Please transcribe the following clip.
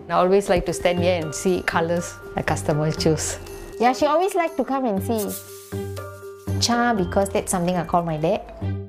I always like to stand here and see colours the customers choose. Yeah, she always like to come and see. Cha, because that's something I call my dad.